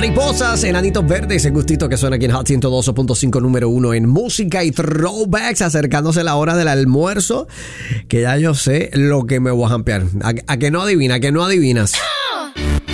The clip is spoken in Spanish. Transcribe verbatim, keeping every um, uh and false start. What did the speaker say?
Mariposas, enanitos verdes, el gustito que suena aquí en Hot ciento doce punto cinco, número uno en música y throwbacks, acercándose la hora del almuerzo, que ya yo sé lo que me voy a jampear. ¿A, a que no adivina, a que no adivinas?